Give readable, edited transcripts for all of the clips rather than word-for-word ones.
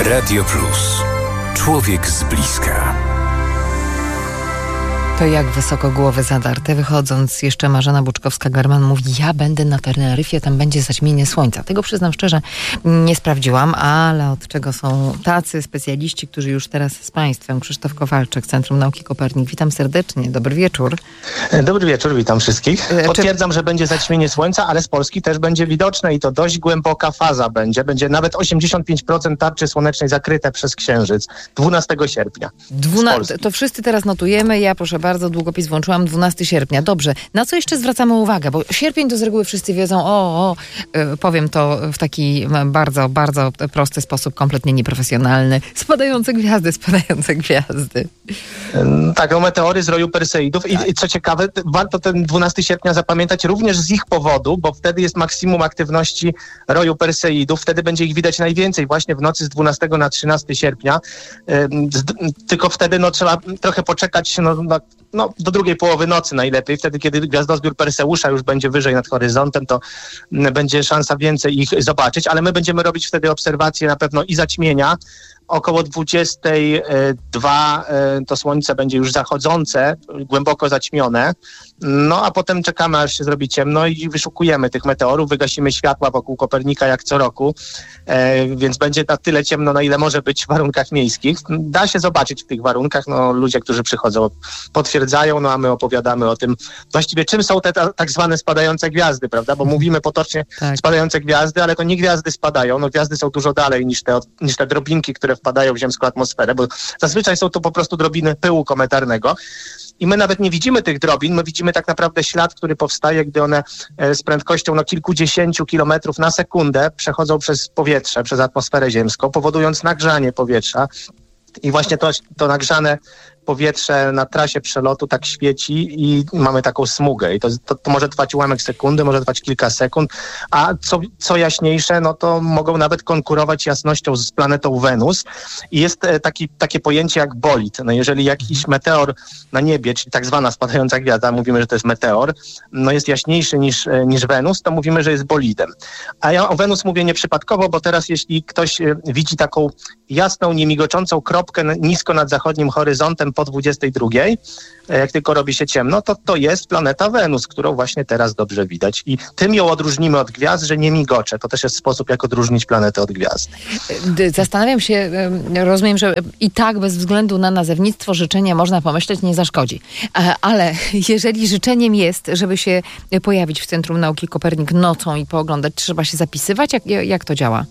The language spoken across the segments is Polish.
Radio Plus. Człowiek z bliska. To jak wysoko głowy zadarte. Wychodząc jeszcze Marzena Buczkowska-German mówi, ja będę na Teneryfie, tam będzie zaćmienie słońca. Tego przyznam szczerze, nie sprawdziłam, ale od czego są tacy specjaliści, którzy już teraz z Państwem. Krzysztof Kowalczyk, Centrum Nauki Kopernik. Witam serdecznie. Dobry wieczór. Dobry wieczór, witam wszystkich. Potwierdzam, że będzie zaćmienie słońca, ale z Polski też będzie widoczne i to dość głęboka faza będzie. Będzie nawet 85% tarczy słonecznej zakryte przez księżyc 12 sierpnia. To wszyscy teraz notujemy. Ja proszę bardzo, długopis włączyłam, 12 sierpnia. Dobrze. Na co jeszcze zwracamy uwagę? Bo sierpień to z reguły wszyscy wiedzą, powiem to w taki bardzo, bardzo prosty sposób, kompletnie nieprofesjonalny. Spadające gwiazdy. Tak, meteory z roju Perseidów i co ciekawe, warto ten 12 sierpnia zapamiętać również z ich powodu, bo wtedy jest maksimum aktywności roju Perseidów. Wtedy będzie ich widać najwięcej właśnie w nocy z 12 na 13 sierpnia. Tylko wtedy trzeba trochę poczekać do drugiej połowy nocy najlepiej. Wtedy, kiedy gwiazdozbiór Perseusza już będzie wyżej nad horyzontem, to będzie szansa więcej ich zobaczyć, ale my będziemy robić wtedy obserwacje na pewno i zaćmienia. Około 22 to słońce będzie już zachodzące, głęboko zaćmione. A potem czekamy, aż się zrobi ciemno i wyszukujemy tych meteorów, wygasimy światła wokół Kopernika jak co roku, więc będzie na tyle ciemno, na ile może być w warunkach miejskich. Da się zobaczyć w tych warunkach, ludzie, którzy przychodzą, potwierdzają, a my opowiadamy o tym właściwie czym są te tak zwane spadające gwiazdy, prawda? Bo mówimy potocznie spadające gwiazdy, ale to nie gwiazdy spadają, gwiazdy są dużo dalej niż te drobinki, które wpadają w ziemską atmosferę, bo zazwyczaj są to po prostu drobiny pyłu kometarnego. I my nawet nie widzimy tych drobin, my widzimy tak naprawdę ślad, który powstaje, gdy one z prędkością kilkudziesięciu kilometrów na sekundę przechodzą przez powietrze, przez atmosferę ziemską, powodując nagrzanie powietrza. I właśnie to nagrzane powietrze na trasie przelotu tak świeci i mamy taką smugę. I to może trwać ułamek sekundy, może trwać kilka sekund, a co jaśniejsze, to mogą nawet konkurować jasnością z planetą Wenus. I jest takie pojęcie jak bolid. Jeżeli jakiś meteor na niebie, czyli tak zwana spadająca gwiazda, mówimy, że to jest meteor, jest jaśniejszy niż Wenus, to mówimy, że jest bolidem. A ja o Wenus mówię nieprzypadkowo, bo teraz jeśli ktoś widzi taką jasną, niemigoczącą kropkę nisko nad zachodnim horyzontem po 22, jak tylko robi się ciemno, to jest planeta Wenus, którą właśnie teraz dobrze widać. I tym ją odróżnimy od gwiazd, że nie migocze. To też jest sposób, jak odróżnić planetę od gwiazd. Zastanawiam się, rozumiem, że i tak bez względu na nazewnictwo życzenia można pomyśleć, nie zaszkodzi. Ale jeżeli życzeniem jest, żeby się pojawić w Centrum Nauki Kopernik nocą i pooglądać, trzeba się zapisywać? Jak to działa?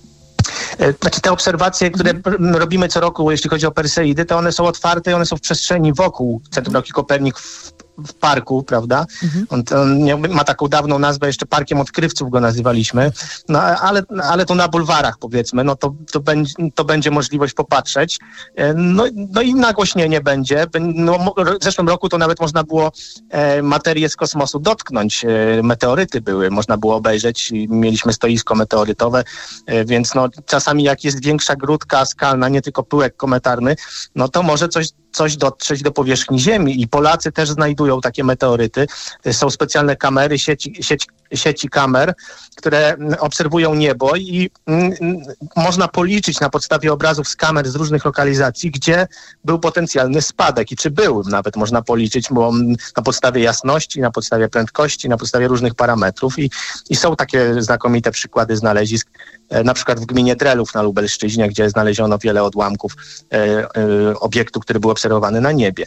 Te obserwacje, które robimy co roku, jeśli chodzi o Perseidy, to one są otwarte i one są w przestrzeni wokół Centrum Nauki Kopernik w parku, prawda? On ma taką dawną nazwę, jeszcze Parkiem Odkrywców go nazywaliśmy, ale to na bulwarach powiedzmy, to będzie możliwość popatrzeć. I nagłośnienie będzie. W zeszłym roku to nawet można było materię z kosmosu dotknąć. Meteoryty były, można było obejrzeć. Mieliśmy stoisko meteorytowe, więc czasami jak jest większa grudka skalna, nie tylko pyłek kometarny, to może coś dotrzeć do powierzchni Ziemi i Polacy też znajdują takie meteoryty. Są specjalne kamery, sieci kamer, które obserwują niebo i można policzyć na podstawie obrazów z kamer z różnych lokalizacji, gdzie był potencjalny spadek i czy był nawet można policzyć, bo na podstawie jasności, na podstawie prędkości, na podstawie różnych parametrów i są takie znakomite przykłady znalezisk, na przykład w gminie Drelów na Lubelszczyźnie, gdzie znaleziono wiele odłamków obiektu, który był obserwowany na niebie.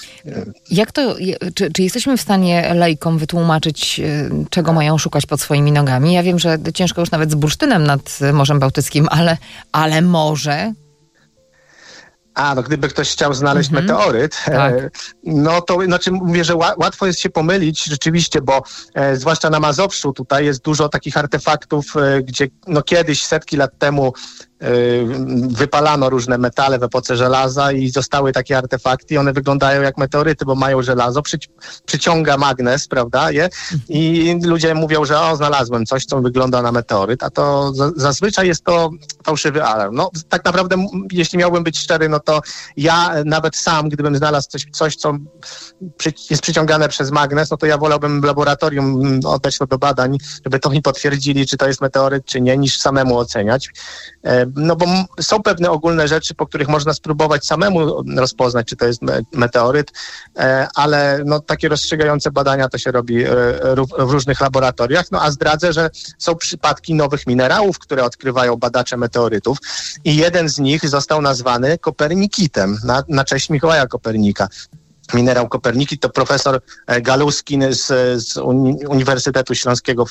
Czy jesteśmy w stanie laikom wytłumaczyć, czego mają szukać pod swoimi nogami? Ja wiem, że ciężko już nawet z bursztynem nad Morzem Bałtyckim, ale może... Gdyby ktoś chciał znaleźć meteoryt, to mówię, że łatwo jest się pomylić rzeczywiście, bo zwłaszcza na Mazowszu tutaj jest dużo takich artefaktów, gdzie kiedyś, setki lat temu wypalano różne metale w epoce żelaza i zostały takie artefakty i one wyglądają jak meteoryty, bo mają żelazo, przyciąga magnes, prawda, i ludzie mówią, że znalazłem coś, co wygląda na meteoryt, a to zazwyczaj jest to fałszywy alarm. Tak naprawdę, jeśli miałbym być szczery, to ja nawet sam, gdybym znalazł coś, co jest przyciągane przez magnes, to ja wolałbym w laboratorium oddać to do badań, żeby to mi potwierdzili, czy to jest meteoryt, czy nie, niż samemu oceniać. no bo są pewne ogólne rzeczy, po których można spróbować samemu rozpoznać, czy to jest meteoryt, ale no takie rozstrzygające badania to się robi w różnych laboratoriach. No a zdradzę, że są przypadki nowych minerałów, które odkrywają badacze meteorytów i jeden z nich został nazwany Kopernikitem na cześć Mikołaja Kopernika. Minerał Koperniki to profesor Galuskin z Uniwersytetu Śląskiego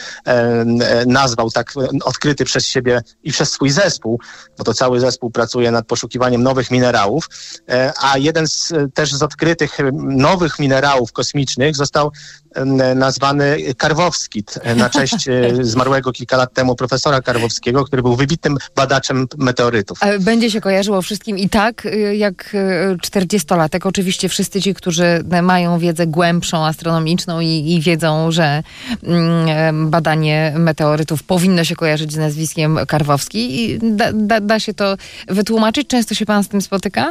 nazwał tak odkryty przez siebie i przez swój zespół, bo to cały zespół pracuje nad poszukiwaniem nowych minerałów, a jeden też z odkrytych nowych minerałów kosmicznych został nazwany Karwowskit na cześć zmarłego kilka lat temu profesora Karwowskiego, który był wybitnym badaczem meteorytów. Będzie się kojarzyło wszystkim i tak jak 40-latek. Oczywiście wszyscy ci, którzy mają wiedzę głębszą, astronomiczną i wiedzą, że badanie meteorytów powinno się kojarzyć z nazwiskiem Karwowski. I da się to wytłumaczyć? Często się pan z tym spotyka?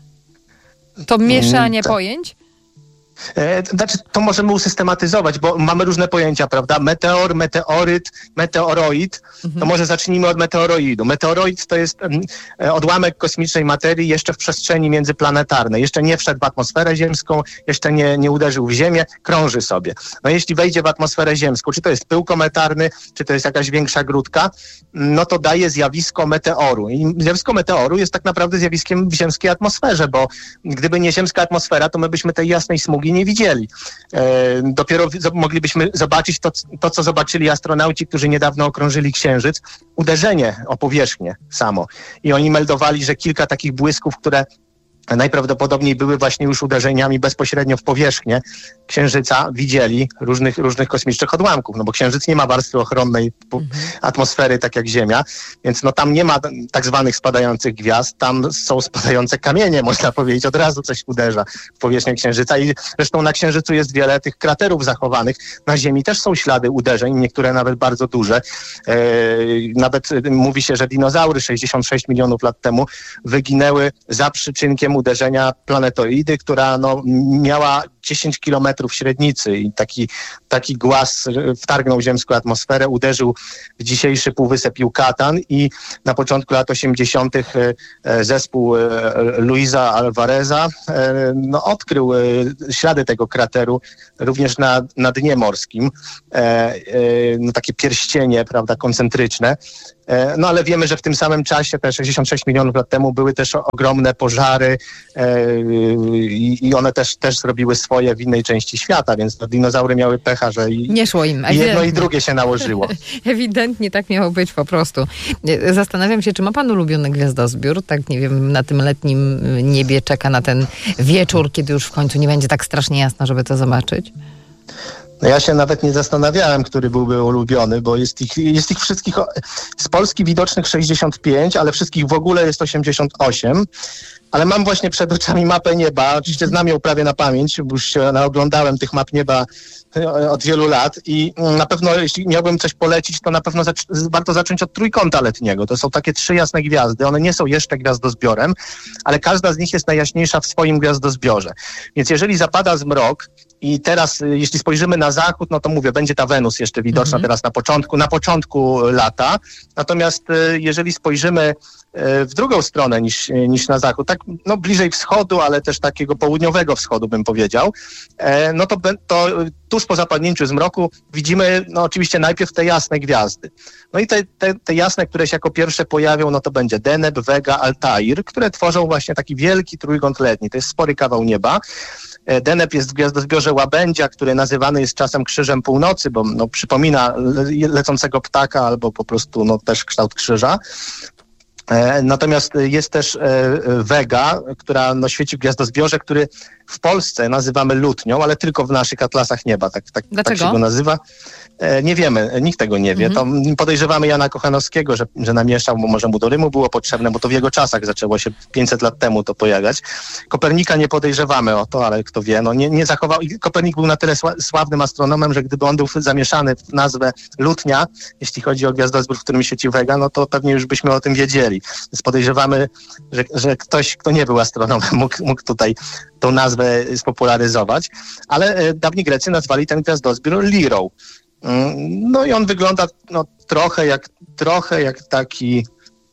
To mieszanie pojęć? Znaczy, to możemy usystematyzować, bo mamy różne pojęcia, prawda? Meteor, meteoryt, meteoroid. To może zacznijmy od meteoroidu. Meteoroid to jest odłamek kosmicznej materii jeszcze w przestrzeni międzyplanetarnej. Jeszcze nie wszedł w atmosferę ziemską, jeszcze nie uderzył w Ziemię, krąży sobie. No jeśli wejdzie w atmosferę ziemską, czy to jest pył kometarny, czy to jest jakaś większa grudka, no to daje zjawisko meteoru. I zjawisko meteoru jest tak naprawdę zjawiskiem w ziemskiej atmosferze, bo gdyby nie ziemska atmosfera, to my byśmy tej jasnej smugi nie widzieli. Dopiero moglibyśmy zobaczyć to, co zobaczyli astronauci, którzy niedawno okrążyli Księżyc, uderzenie o powierzchnię samo. I oni meldowali, że kilka takich błysków, które najprawdopodobniej były właśnie już uderzeniami bezpośrednio w powierzchnię Księżyca, widzieli różnych kosmicznych odłamków, no bo Księżyc nie ma warstwy ochronnej atmosfery, tak jak Ziemia, więc no tam nie ma tak zwanych spadających gwiazd, tam są spadające kamienie, można powiedzieć, od razu coś uderza w powierzchnię Księżyca i zresztą na Księżycu jest wiele tych kraterów zachowanych, na Ziemi też są ślady uderzeń, niektóre nawet bardzo duże, nawet mówi się, że dinozaury 66 milionów lat temu wyginęły za przyczynkiem uderzenia planetoidy, która no, miała 10 kilometrów średnicy i taki głaz wtargnął w ziemską atmosferę, uderzył w dzisiejszy półwysep Yucatan i na początku lat 80. zespół Luisa Alvareza odkrył ślady tego krateru również na dnie morskim. Takie pierścienie, prawda, koncentryczne. No ale wiemy, że w tym samym czasie, te 66 milionów lat temu, były też ogromne pożary i one też zrobiły swoje w innej części świata, więc dinozaury miały pecha, że nie szło im. Jedno i drugie się nałożyło. Ewidentnie tak miało być po prostu. Zastanawiam się, czy ma pan ulubiony gwiazdozbiór? Tak, nie wiem, na tym letnim niebie czeka na ten wieczór, kiedy już w końcu nie będzie tak strasznie jasno, żeby to zobaczyć? No ja się nawet nie zastanawiałem, który byłby ulubiony, bo jest ich wszystkich z Polski widocznych 65, ale wszystkich w ogóle jest 88. Ale mam właśnie przed oczami mapę nieba. Oczywiście znam ją prawie na pamięć, bo już się naoglądałem tych map nieba od wielu lat i na pewno, jeśli miałbym coś polecić, to na pewno warto zacząć od trójkąta letniego. To są takie 3 jasne gwiazdy. One nie są jeszcze gwiazdozbiorem, ale każda z nich jest najjaśniejsza w swoim gwiazdozbiorze. Więc jeżeli zapada zmrok i teraz, jeśli spojrzymy na zachód, no to mówię, będzie ta Wenus jeszcze widoczna teraz na początku lata. Natomiast jeżeli spojrzymy w drugą stronę niż na zachód, tak no bliżej wschodu, ale też takiego południowego wschodu bym powiedział, no to tuż po zapadnięciu zmroku widzimy no oczywiście najpierw te jasne gwiazdy. No i te jasne, które się jako pierwsze pojawią, no to będzie Deneb, Vega, Altair, które tworzą właśnie taki wielki trójkąt letni. To jest spory kawał nieba. Deneb jest w gwiazdozbiorze Łabędzia, który nazywany jest czasem Krzyżem Północy, bo no, przypomina lecącego ptaka albo po prostu no, też kształt krzyża. Natomiast jest też Vega, która no, świeci w gwiazdozbiorze, który w Polsce nazywamy lutnią, ale tylko w naszych atlasach nieba. Tak się go nazywa. Nie wiemy, nikt tego nie wie. To podejrzewamy Jana Kochanowskiego, że namieszał, bo może mu do Rymu było potrzebne, bo to w jego czasach zaczęło się 500 lat temu to pojawiać. Kopernika nie podejrzewamy o to, ale kto wie, no nie zachował. Kopernik był na tyle sławnym astronomem, że gdyby on był zamieszany w nazwę lutnia, jeśli chodzi o gwiazdozbiór, w którym świeci Vega, no to pewnie już byśmy o tym wiedzieli. Więc podejrzewamy, że ktoś, kto nie był astronomem, mógł tutaj tą nazwę spopularyzować, ale dawni Grecy nazwali ten gwiazdozbiór Lirą. No i on wygląda no, trochę jak taki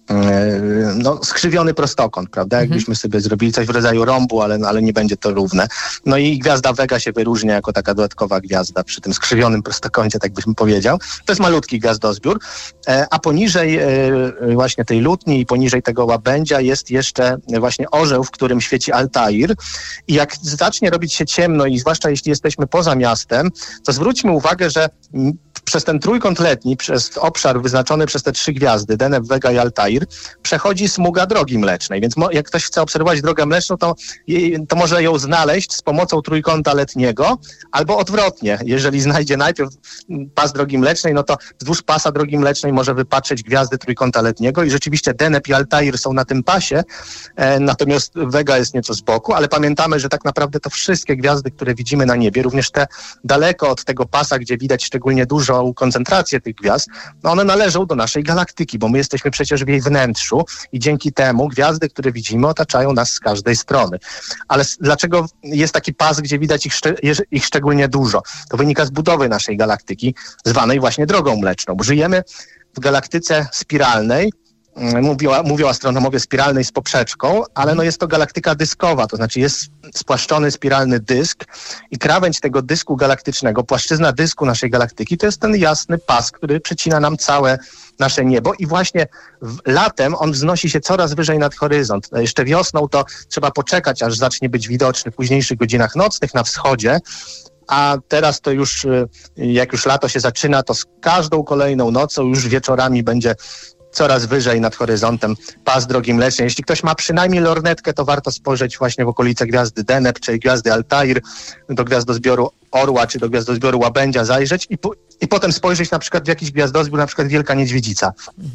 skrzywiony prostokąt, prawda? Jakbyśmy sobie zrobili coś w rodzaju rąbu, ale nie będzie to równe. No i gwiazda Vega się wyróżnia jako taka dodatkowa gwiazda przy tym skrzywionym prostokącie, tak byśmy powiedział. To jest malutki gwiazdozbiór, a poniżej właśnie tej lutni i poniżej tego łabędzia jest jeszcze właśnie orzeł, w którym świeci Altair. I jak zacznie robić się ciemno i zwłaszcza jeśli jesteśmy poza miastem, to zwróćmy uwagę, że przez ten trójkąt letni, przez obszar wyznaczony przez te 3 gwiazdy, Deneb, Vega i Altair, przechodzi smuga Drogi Mlecznej. Więc jak ktoś chce obserwować Drogę Mleczną, to może ją znaleźć z pomocą trójkąta letniego, albo odwrotnie. Jeżeli znajdzie najpierw pas Drogi Mlecznej, no to wzdłuż pasa Drogi Mlecznej może wypatrzeć gwiazdy trójkąta letniego i rzeczywiście Deneb i Altair są na tym pasie, natomiast Vega jest nieco z boku, ale pamiętamy, że tak naprawdę to wszystkie gwiazdy, które widzimy na niebie, również te daleko od tego pasa, gdzie widać szczególnie dużą koncentrację tych gwiazd, no one należą do naszej galaktyki, bo my jesteśmy przecież w jej wnętrzu i dzięki temu gwiazdy, które widzimy, otaczają nas z każdej strony. Ale dlaczego jest taki pas, gdzie widać ich szczególnie dużo? To wynika z budowy naszej galaktyki, zwanej właśnie Drogą Mleczną. Żyjemy w galaktyce spiralnej, mówią astronomowie spiralnej z poprzeczką, ale jest to galaktyka dyskowa, to znaczy jest spłaszczony spiralny dysk i krawędź tego dysku galaktycznego, płaszczyzna dysku naszej galaktyki to jest ten jasny pas, który przecina nam całe nasze niebo i właśnie latem on wznosi się coraz wyżej nad horyzont. Jeszcze wiosną to trzeba poczekać, aż zacznie być widoczny w późniejszych godzinach nocnych na wschodzie, a teraz to już, jak już lato się zaczyna, to z każdą kolejną nocą już wieczorami będzie coraz wyżej nad horyzontem pas Drogi Mlecznej. Jeśli ktoś ma przynajmniej lornetkę, to warto spojrzeć właśnie w okolice gwiazdy Deneb, czy gwiazdy Altair, do gwiazdozbioru Orła, czy do gwiazdozbioru Łabędzia zajrzeć i potem spojrzeć na przykład w jakiś gwiazdozbiór, na przykład Wielka Niedźwiedzica.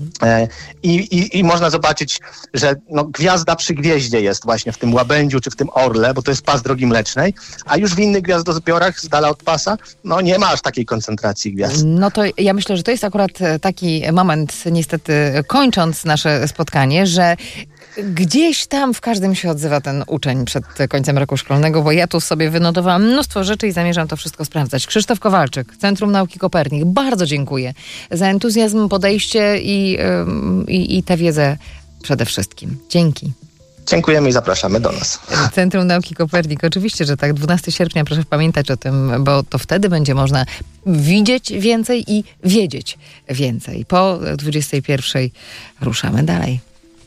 I można zobaczyć, że gwiazda przy gwieździe jest właśnie w tym łabędziu, czy w tym orle, bo to jest pas Drogi Mlecznej, a już w innych gwiazdozbiorach z dala od pasa, nie ma aż takiej koncentracji gwiazd. No to ja myślę, że to jest akurat taki moment, niestety kończąc nasze spotkanie, że gdzieś tam w każdym się odzywa ten uczeń przed końcem roku szkolnego, bo ja tu sobie wynotowałam mnóstwo rzeczy i zamierzam to wszystko sprawdzać. Krzysztof Kowalczyk, Centrum Nauki Kopernik. Bardzo dziękuję za entuzjazm, podejście i tę wiedzę przede wszystkim. Dzięki. Dziękujemy i zapraszamy do nas. Centrum Nauki Kopernik. Oczywiście, że tak. 12 sierpnia, proszę pamiętać o tym, bo to wtedy będzie można widzieć więcej i wiedzieć więcej. Po 21 ruszamy dalej.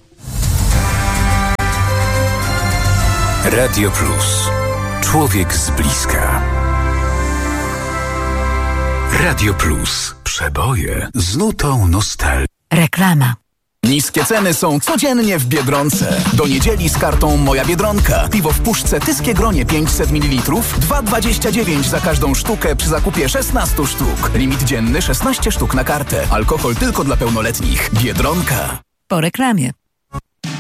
Radio Plus. Człowiek z bliska. Radio Plus. Przeboje z nutą nostalgii. Reklama. Niskie ceny są codziennie w Biedronce. Do niedzieli z kartą Moja Biedronka. Piwo w puszce Tyskie Gronie 500 ml 2,29 za każdą sztukę przy zakupie 16 sztuk. Limit dzienny 16 sztuk na kartę. Alkohol tylko dla pełnoletnich. Biedronka. Po reklamie.